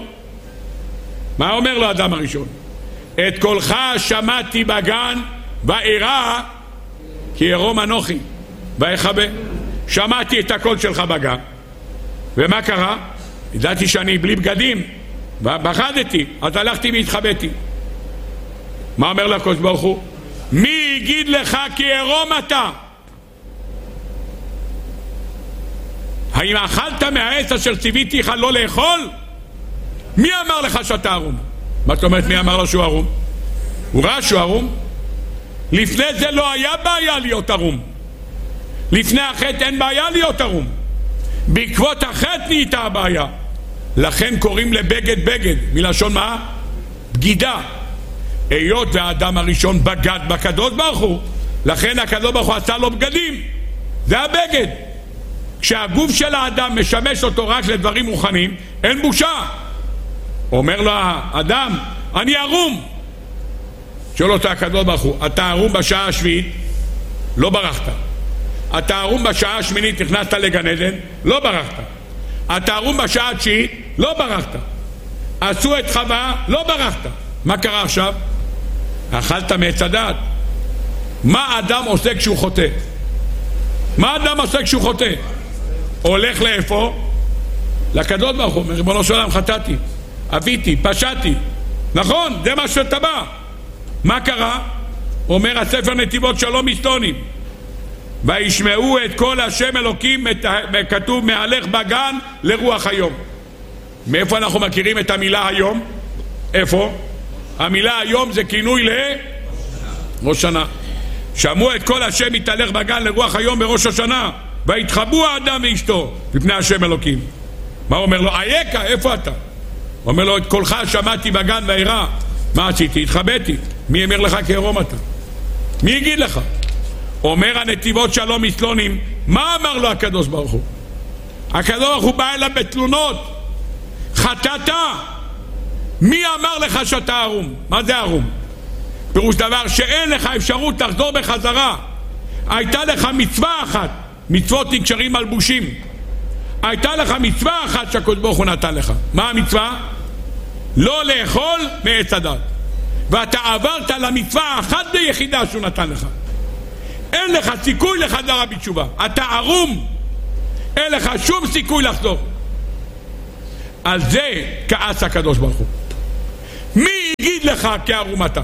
Speaker 1: מה אומר לו האדם הראשון? את קולך שמעתי בגן וארא כי ירום אנוכי ואחבה. שמעתי את הקול שלך בגן, ומה קרה? ידעתי שאני בלי בגדים, ובחדתי, אז הלכתי והתחבאתי. מה אומר לקדוש ברוך הוא? מי יגיד לך כי ערום אתה? האם אכלת מהעץ אשר ציוויתי לך לא לאכול? מי אמר לך שאתה ערום? מה זאת אומרת מי אמר לו שהוא ערום? הוא ראה שהוא ערום? לפני זה לא היה בעיה להיות ערום. לפני החטא אין בעיה להיות ערום. בעקבות החטא נהייתה הבעיה. לכן קוראים לבגד בגד, מלשון מה? בגידה. היות והאדם הראשון בגד בקדוש ברוך הוא, לכן הקדוש ברוך הוא עשה לו בגדים. זה הבגד. כשהגוף של האדם משמש אותו רק לדברים מוכנים, אין בושה. אומר לו האדם, אני ערום. שואל אותו הקדוש ברוך הוא, אתה ערום בשעה השביעית? לא ברחת. אתה ערום בשעה השמינית, נכנסת לגן עדן? לא ברחת. אתה ערום בשעה התשיעית? לא ברחת. עשו את חווה? לא ברחת. מה קרה עכשיו? אכלת מעץ הדעת. מה אדם עושה כשהוא חוטא? מה אדם עושה כשהוא חוטא? הולך לאיפה? לקדוש ברוך הוא. ריבונו של עולם, חטאתי, אביתי, פשעתי. נכון, זה מה שאתה בא. מה קרה? אומר הספר נתיבות שלום מסלונים, וישמעו את כל השם אלוקים, כתוב מהלך בגן לרוח היום. מאיפה אנחנו מכירים את המילה היום? איפה? המילה היום זה כינוי לראש שנה. שמעו את כל השם מתהלך בגן לרוח היום בראש השנה, והתחבאו האדם ואשתו לפני השם אלוקים. מה אומר לו? אייכה, איפה אתה? אומר לו, את קולך שמעתי בגן וארא. מה עשיתי? התחבאתי. מי אמר לך כי ערום אתה? מי יגיד לך? אומר הנתיבות שלום מסלונים, מה אמר לו הקדוש ברוך הוא? הקדוש ברוך הוא בא אליו בתלונות. חטאת. מי אמר לך שאתה ערום? מה זה ערום? פירוש דבר שאין לך אפשרות לחזור בחזרה. הייתה לך מצווה אחת, מצוות נקשרים מלבושים. הייתה לך מצווה אחת שהקדוש ברוך הוא נתן לך. מה המצווה? לא לאכול מעץ הדת. ואתה עברת למצווה האחת ביחידה שהוא נתן לך. אין לך סיכוי לחזרה בתשובה. אתה ערום. אין לך שום סיכוי לחזור. על זה כעס הקדוש ברוך הוא. מי יגיד לך כערומתה?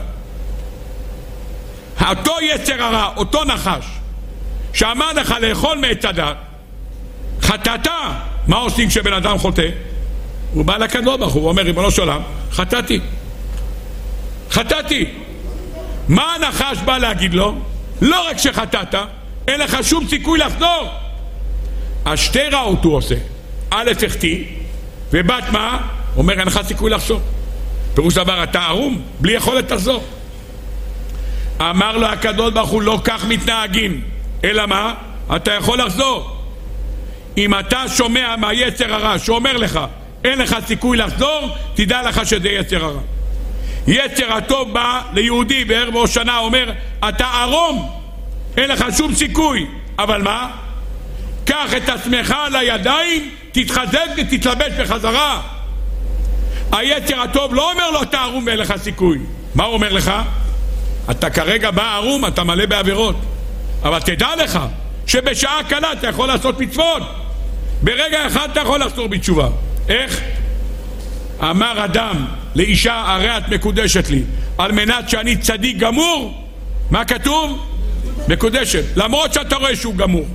Speaker 1: אותו יצר הרע, אותו נחש שאמר לך לאכול מעץ הדת, חטאת. מה עושים כשבן אדם חוטא? הוא בא לקדוש ברוך הוא ואומר, ריבונו של עולם, חטאתי חטאתי. מה הנחש בא להגיד לו? לא רק שחטאת, אין לך שום סיכוי לחזור. השתי רעות הוא עושה, א' החטיא, ובת מה? אומר, אין לך סיכוי לחזור. פירוש דבר, אתה ערום בלי יכולת לחזור. אמר לו הקדוש ברוך הוא, לא כך מתנהגים, אלא מה? אתה יכול לחזור. אם אתה שומע מהיצר הרע שאומר לך אין לך סיכוי לחזור, תדע לך שזה יצר הרע. יצר הטוב בא ליהודי בערב ראש השנה, אומר, אתה ערום, אין לך שום סיכוי, אבל מה? קח את עצמך על הידיים, תתחזק ותתלבש בחזרה. היצר הטוב לא אומר לו אתה ערום ואין לך סיכוי. מה הוא אומר לך? אתה כרגע בא ערום, אתה מלא בעבירות, אבל תדע לך שבשעה קלה אתה יכול לעשות מצוות, ברגע אחד אתה יכול לחזור בתשובה. איך? אמר אדם לאישה, הרי את מקודשת לי, על מנת שאני צדיק גמור. מה כתוב? מקודשת, למרות שאתה רואה שהוא גמור.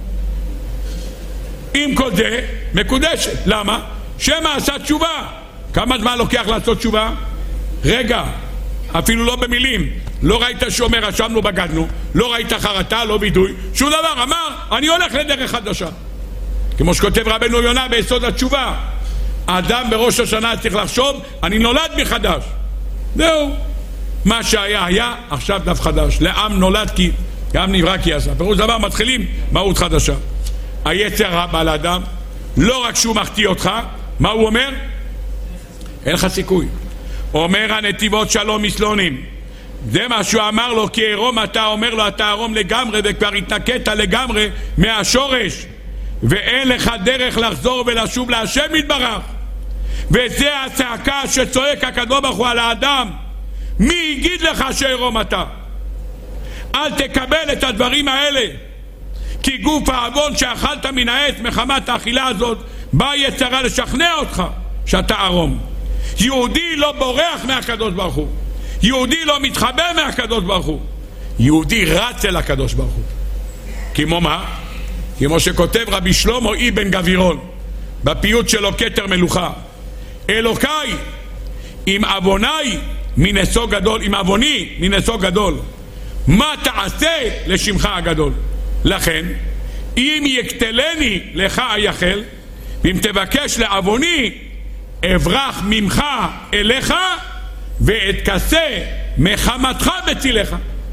Speaker 1: עם כל זה מקודשת. למה? שמה עשה תשובה. כמה זמן לוקח לעשות תשובה? רגע, אפילו לא במילים. לא ראית שאומר רשמנו בגדנו, לא ראית חרטה, לא בידוי, שום דבר. אמר אני הולך לדרך חדשה, כמו שכותב רבנו יונה ביסוד התשובה. האדם בראש השנה צריך לחשוב, אני נולד מחדש. זהו, מה שהיה היה, עכשיו דף חדש. לעם נולד כי גם נברא כי עשה. פירוש דבר, מתחילים מהות חדשה. היצר רע בא לאדם, לא רק שהוא מחטיא אותך, מה הוא אומר? אין לך סיכוי. אומר הנתיבות שלום מסלונים, זה מה שהוא אמר לו, כי ערום אתה, אומר לו אתה ערום לגמרי, וכבר התנקת לגמרי מהשורש, ואין לך דרך לחזור ולשוב להשם יתברך. וזה הצעקה שצועק הקדוש ברוך הוא על האדם. מי יגיד לך שערום אתה? אל תקבל את הדברים האלה, כי גוף העוון שאכלת מן העץ מחמת האכילה הזאת, בא יצרה לשכנע אותך שאתה ערום. יהודי לא בורח מהקדוש ברוך הוא, יהודי לא מתחבא מהקדוש ברוך הוא, יהודי רץ אל הקדוש ברוך הוא. כמו מה? כמו שכותב רבי שלמה אבן גבירון בפיוט שלו כתר מלוכה, אלוקיי אם עווני מנשוא גדול, אם עווני מנשוא גדול, מה תעשה לשמך הגדול? לכן אם יקטלני לך אייחל, ואם תבקש לעווני אברח ממך אליך, ואתכסה מחמתך בצילך.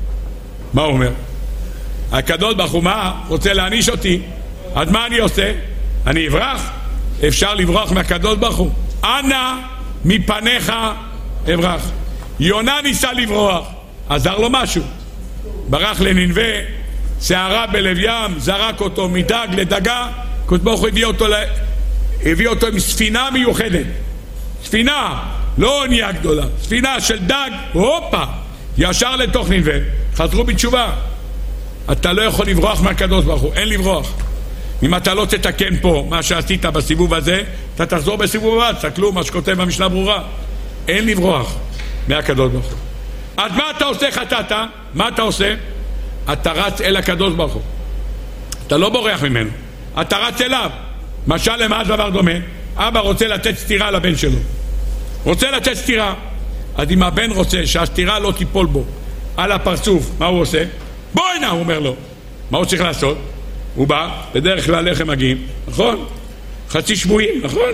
Speaker 1: מה הוא אומר? הקדוש ברוך הוא מה? רוצה להעניש אותי, אז מה אני עושה? אני אברח? אפשר לברוח מהקדוש ברוך הוא? אנא מפניך אברח. יונה ניסה לברוח, עזר לו משהו, ברח לנינווה, שערה בלב ים, זרק אותו מדג לדגה. הקדוש ברוך הוא הביא אותו, הביא אותו עם ספינה מיוחדת, ספינה, לא אונייה גדולה, ספינה של דג, הופה, ישר לתוך נינווה, חזרו בתשובה. אתה לא יכול לברוח מהקדוש ברוך הוא, אין לברוח. אם אתה לא תתקן פה מה שעשית בסיבוב הזה, אתה תחזור בסיבוב הבא. תסתכלו מה שכותב במשנה ברורה, אין לברוח מהקדוש ברוך הוא. אז מה אתה עושה? חטאת, מה אתה עושה? אתה רץ אל הקדוש ברוך הוא, אתה לא בורח ממנו, אתה רץ אליו. משל למה דבר דומה? אבא רוצה לתת סתירה לבן שלו, רוצה לתת סתירה, אז אם הבן רוצה שהסתירה לא תיפול בו על הפרצוף, מה הוא עושה? בוא הנה, הוא אומר לו. מה הוא צריך לעשות? הוא בא, בדרך כלל איך הם מגיעים, נכון? חצי שבועים, נכון?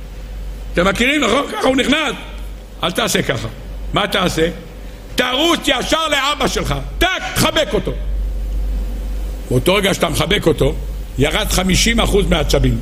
Speaker 1: אתם מכירים, נכון? ככה הוא נכנס. אל תעשה ככה. מה תעשה? תרוץ ישר לאבא שלך, טק, תחבק אותו. באותו רגע שאתה מחבק אותו, ירד חמישים אחוז מהעצבים.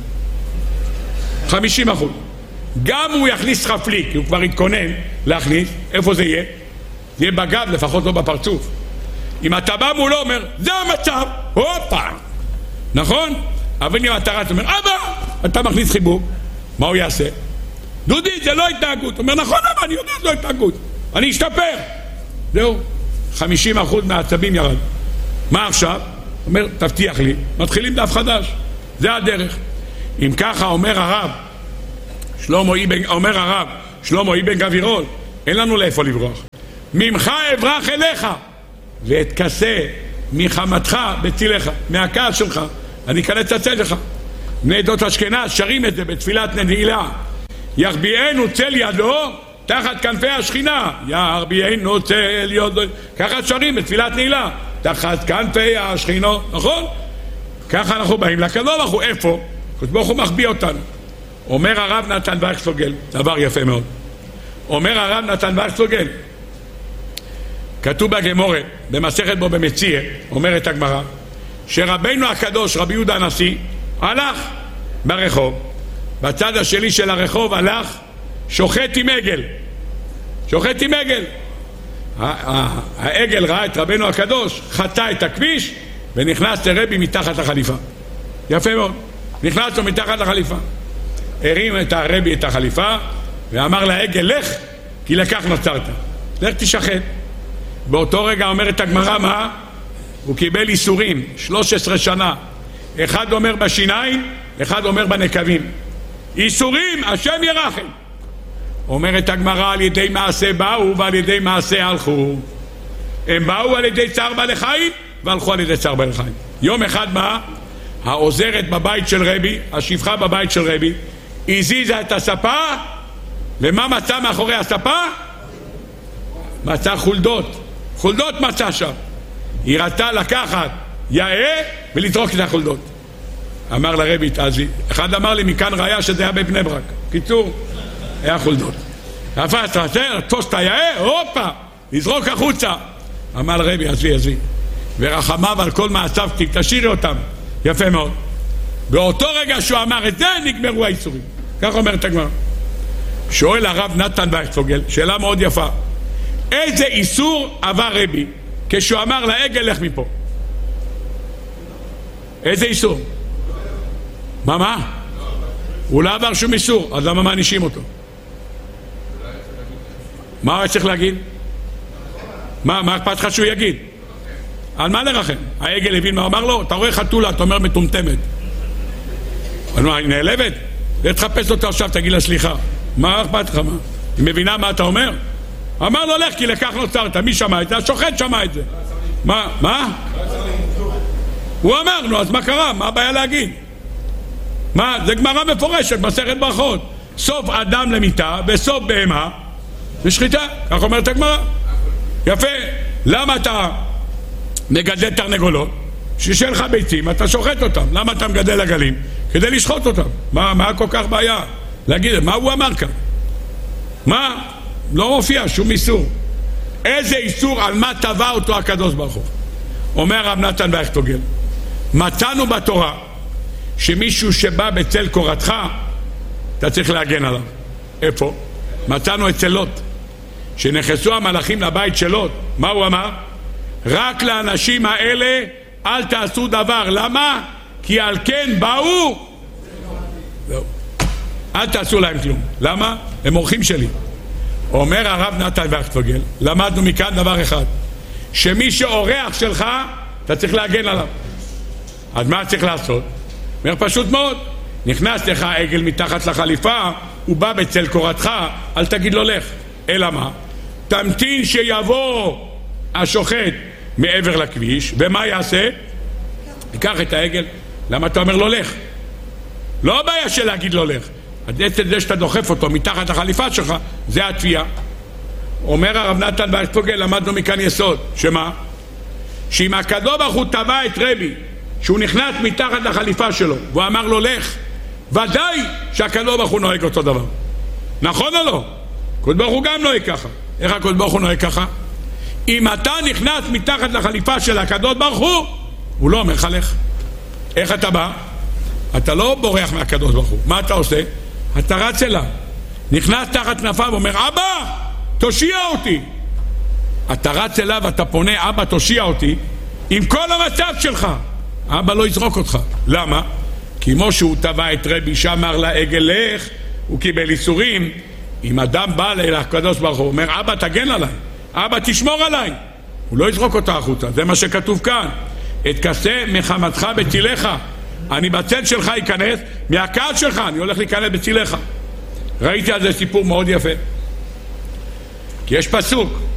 Speaker 1: חמישים אחוז. גם הוא יכניס לך פליק, הוא כבר התכונן להכניס. איפה זה יהיה? זה יהיה בגב, לפחות לא בפרצוף. אם אתה בא מולו אומר, זה המצב, הופה, נכון? אבל אם אתה רץ, אומר, אבא, אתה מכניס חיבוק, מה הוא יעשה? דודי, זה לא התנהגות. הוא אומר, נכון, אבל אני יודע, זה לא התנהגות, אני אשתפר. זהו, חמישים אחוז מהעצבים ירד. מה עכשיו? אומר, תבטיח לי, מתחילים דף חדש. זה הדרך. אם ככה אומר הרב, שלמה אבן, אומר הרב, שלמה אבן גבירול, אין לנו לאיפה לברוח. ממך אברח אליך, ואתכסה מחמתך בצילך, מהכעס שלך, אני אכנס לצל לך. בני עדות אשכנז שרים את זה בתפילת נעילה. יחביאנו צל ידו תחת כנפי השכינה, יחביאנו צל ידו, ככה שרים בתפילת נעילה, תחת כנפי השכינה, נכון? ככה אנחנו באים לקדוש ברוך הוא. איפה? הקדוש ברוך הוא מחביא אותנו. אומר הרב נתן וקסלוגל, דבר יפה מאוד. אומר הרב נתן וקסלוגל, כתוב בגמרא במסכת בו במציא, אומרת הגמרא, שרבינו הקדוש רבי יהודה הנשיא הלך ברחוב, בצד השני של הרחוב הלך שוחט עם עגל, שוחט עם עגל. העגל ראה את רבינו הקדוש, חטא את הכביש ונכנס לרבי מתחת לחליפה. יפה מאוד, נכנס לו מתחת לחליפה, הרים את הרבי את החליפה ואמר לעגל, לך כי לכך נוצרת, לך תשחט. באותו רגע אומרת הגמרא, מה? הוא קיבל איסורים שלוש עשרה שנה, אחד אומר בשיניים, אחד אומר בנקבים. איסורים, השם ירחם. אומרת הגמרא, על ידי מעשה באו ועל ידי מעשה הלכו. הם באו על ידי צער בעלי חיים והלכו על ידי צער בעלי חיים. יום אחד מה? העוזרת בבית של רבי, השפחה בבית של רבי, הזיזה את הספה, ומה מצא מאחורי הספה? מצא חולדות, חולדות מצא שם. היא רצתה לקחת יאה ולתרוק את החולדות. אמר לרבי, תעזי. אחד אמר לי, מכאן ראיה שזה היה בבני ברק. קיצור, היה חולדות. תפס, תפוס את היאה, הופה, לזרוק החוצה. אמר לרבי, עזבי, עזבי. ורחמיו על כל מעשיו, תשאירי אותם. יפה מאוד. באותו רגע שהוא אמר את זה, נגמרו האיסורים. כך אומרת הגמרא. שואל הרב נתן וקסלוגל, שאלה מאוד יפה. איזה איסור עבר רבי כשהוא אמר לעגל לך מפה? איזה איסור? מה מה? הוא לא עבר שום איסור, אז למה מענישים אותו? מה הוא צריך להגיד? מה, מה אכפת לך שהוא יגיד? על מה לרחם? העגל הבין מה אמר לו? אתה רואה חתולה, אתה אומר מטומטמת. היא נעלבת? ותחפש אותה עכשיו, תגיד לה סליחה. מה אכפת לך? מה? היא מבינה מה אתה אומר? אמר לו לך כי לכך נוצרת. מי שמע את זה? השוחט שמע את זה. מה? מה? הוא אמר, נו, אז מה קרה? מה הבעיה להגיד? מה? זה גמרא מפורשת, מסכת ברכות. סוף אדם למיתה וסוף בהמה ושחיטה. כך אומרת הגמרא. יפה. למה אתה מגדל תרנגולות? שישאר לך ביצים, אתה שוחט אותם. למה אתה מגדל עגלים? כדי לשחוט אותם. מה, מה כל כך בעיה? להגיד, מה הוא אמר כאן? מה? לא מופיע שום איסור. איזה איסור? על מה טבע אותו הקדוש ברוך הוא? אומר רב נתן וקסלוגל, מצאנו בתורה שמישהו שבא בצל קורתך אתה צריך להגן עליו. איפה? מצאנו אצל לוט, שנכנסו המלאכים לבית של לוט. מה הוא אמר? רק לאנשים האלה אל תעשו דבר. למה? כי על כן באו, לא. אל תעשו להם כלום. למה? הם אורחים שלי. אומר הרב נתן וקסלוגל, למדנו מכאן דבר אחד, שמי שאורח שלך אתה צריך להגן עליו. אז מה צריך לעשות? אומר פשוט מאוד, נכנס לך עגל מתחת לחליפה, הוא בא בצל קורתך, אל תגיד לו לך. אלא מה? תמתין שיבוא השוחט מעבר לכביש, ומה יעשה? ייקח את העגל. למה אתה אומר לו לך? לא הבעיה של להגיד לו לך, אצל זה שאתה דוחף אותו מתחת לחליפה שלך, זה התביעה. אומר הרב נתן וקסלוגל, למדנו מכאן יסוד, שמה? שאם הקדוש ברוך הוא טבע את רבי שהוא נכנס מתחת לחליפה שלו והוא אמר לו לך, ודאי שהקדוש ברוך הוא נוהג אותו דבר. נכון או לא? הקדוש ברוך הוא גם נוהג ככה. איך הקדוש ברוך הוא נוהג ככה? אם אתה נכנס מתחת לחליפה של הקדוש ברוך הוא, הוא לא אומר לך לך. איך אתה בא? אתה לא בורח מהקדוש ברוך הוא. מה אתה עושה? אתה רץ אליו, נכנס תחת כנפיו ואומר, אבא תושיע אותי. אתה רץ אליו, אתה פונה, אבא תושיע אותי, עם כל המצב שלך. אבא לא יזרוק אותך. למה? כי כמו שהוא טבע את רבי שאמר לעגל לך, הוא קיבל איסורים. אם אדם בא לקדוש ברוך הוא אומר, אבא תגן עליי, אבא תשמור עליי, הוא לא יזרוק אותה החוצה. זה מה שכתוב כאן, אתכסה מחמתך בצילך. אני בצל שלך ייכנס, מהקהל שלך אני הולך להיכנס בצילך. ראיתי על זה סיפור מאוד יפה. כי יש פסוק,